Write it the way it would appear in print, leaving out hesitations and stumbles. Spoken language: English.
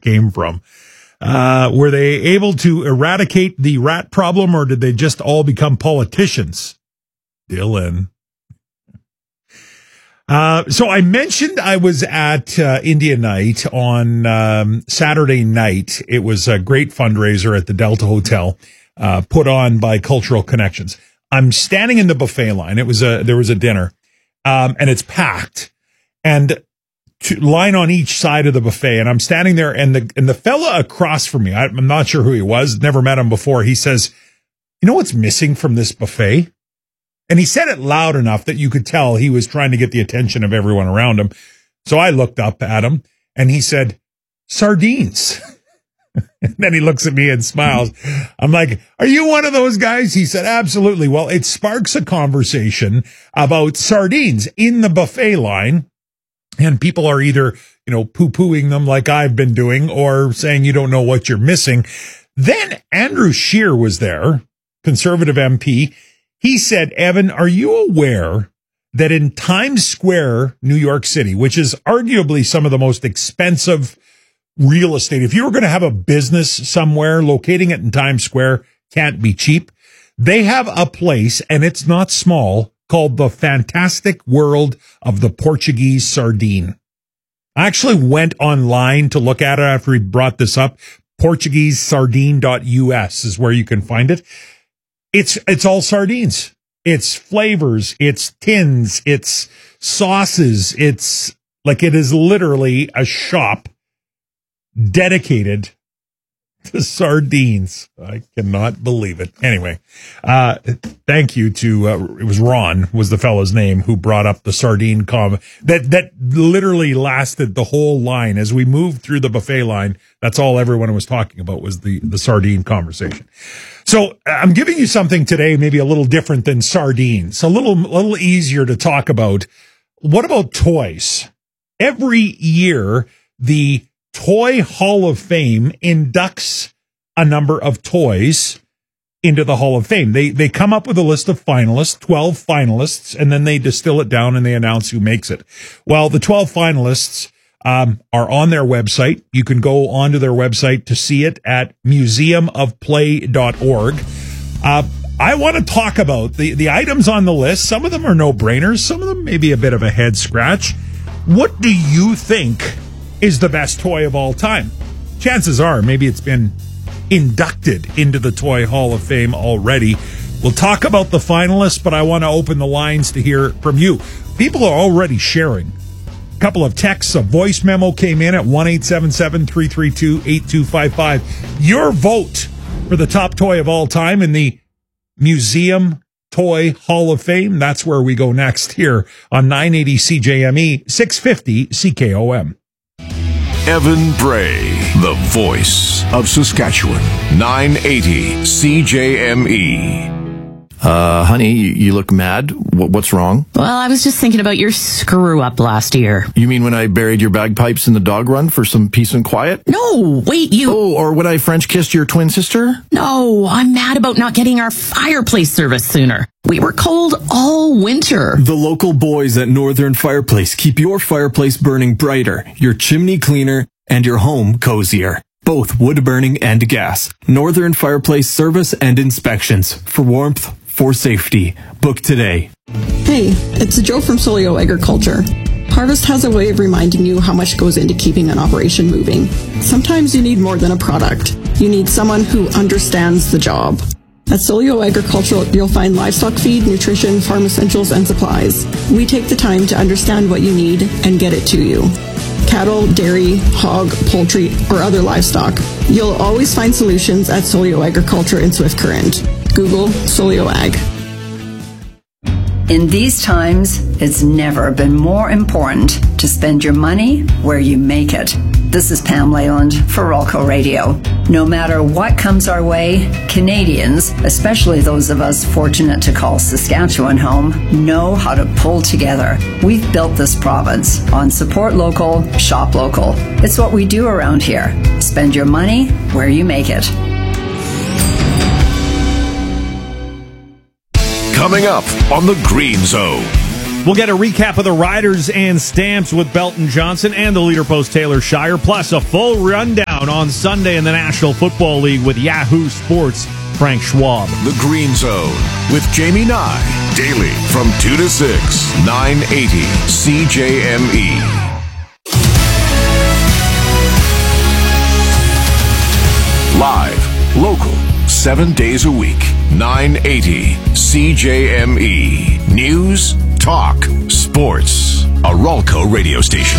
came from. Were they able to eradicate the rat problem, or did they just all become politicians? Dylan. So I mentioned I was at India Night on Saturday night. It was a great fundraiser at the Delta Hotel, put on by Cultural Connections. I'm standing in the buffet line. There was a dinner, and it's packed, and line on each side of the buffet. And I'm standing there, and the fella across from me, I'm not sure who he was, never met him before. He says, "You know what's missing from this buffet?" And he said it loud enough that you could tell he was trying to get the attention of everyone around him. So I looked up at him, and he said, "Sardines." And then he looks at me and smiles. I'm like, "Are you one of those guys?" He said, "Absolutely." Well, it sparks a conversation about sardines in the buffet line. And people are either, poo-pooing them like I've been doing, or saying you don't know what you're missing. Then Andrew Scheer was there, Conservative MP. He said, "Evan, are you aware that in Times Square, New York City, which is arguably some of the most expensive real estate, if you were going to have a business somewhere, locating it in Times Square can't be cheap. They have a place, and it's not small, called the Fantastic World of the Portuguese Sardine." I actually went online to look at it after he brought this up. PortugueseSardine.us is where you can find it. It's all sardines. It's flavors, it's tins, it's sauces. It is literally a shop dedicated to sardines. I cannot believe it. Anyway, thank you to, it was Ron was the fellow's name who brought up the sardine that literally lasted the whole line. As we moved through the buffet line, that's all everyone was talking about was the sardine conversation. So I'm giving you something today, maybe a little different than sardines, a little easier to talk about. What about toys? Every year, the Toy Hall of Fame inducts a number of toys into the Hall of Fame. They come up with a list of finalists, 12 finalists, and then they distill it down and they announce who makes it. Well, the 12 finalists are on their website. You can go onto their website to see it at museumofplay.org. I want to talk about the items on the list. Some of them are no-brainers. Some of them may be a bit of a head scratch. What do you think is the best toy of all time? Chances are maybe it's been inducted into the Toy Hall of Fame already. We'll talk about the finalists, but I want to open the lines to hear from you. People are already sharing. A couple of texts, a voice memo came in at 1-877-332-8255. Your vote for the top toy of all time in the Museum Toy Hall of Fame. That's where we go next here on 980 CJME, 650 CKOM. Evan Bray, the voice of Saskatchewan, 980 CJME. Honey, you look mad. What's wrong? Well, I was just thinking about your screw-up last year. You mean when I buried your bagpipes in the dog run for some peace and quiet? No, wait, Oh, or when I French kissed your twin sister? No, I'm mad about not getting our fireplace service sooner. We were cold all winter. The local boys at Northern Fireplace keep your fireplace burning brighter, your chimney cleaner, and your home cozier. Both wood burning and gas. Northern Fireplace service and inspections. For warmth, for safety. Book today. Hey, it's Joe from Solio Agriculture. Harvest has a way of reminding you how much goes into keeping an operation moving. Sometimes you need more than a product. You need someone who understands the job. At Solio Agricultural, you'll find livestock feed, nutrition, farm essentials, and supplies. We take the time to understand what you need and get it to you. Cattle, dairy, hog, poultry, or other livestock. You'll always find solutions at Solio Agriculture in Swift Current. Google Solio Ag. In these times, it's never been more important to spend your money where you make it. This is Pam Leyland for Rolco Radio. No matter what comes our way, Canadians, especially those of us fortunate to call Saskatchewan home, know how to pull together. We've built this province on support local, shop local. It's what we do around here. Spend your money where you make it. Coming up on the Green Zone. We'll get a recap of the riders and stamps with Belton Johnson and the Leader Post Taylor Shire, plus a full rundown down on Sunday in the National Football League with Yahoo Sports' Frank Schwab. The Green Zone with Jamie Nye. Daily from 2 to 6, 980 CJME. Live, local, 7 days a week, 980 CJME. News, talk, sports. A Ralco radio station.